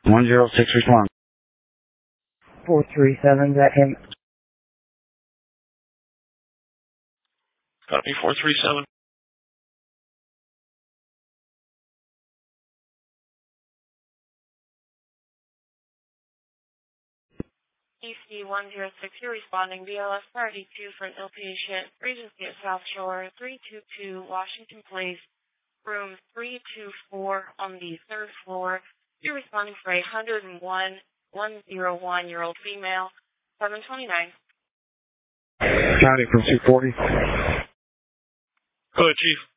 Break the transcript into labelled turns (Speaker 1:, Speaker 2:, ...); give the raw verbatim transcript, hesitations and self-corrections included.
Speaker 1: one zero six, respond.
Speaker 2: four three seven, is that him?
Speaker 3: Copy, four three seven.
Speaker 4: E C one zero six, you're responding. B L S thirty-two for an ill patient. Regency at South Shore, three two two Washington Place, room three two four on the third floor. You're responding for a one oh one, one oh one year old female, seven twenty-nine.
Speaker 1: County from two forty.
Speaker 3: Go ahead, Chief.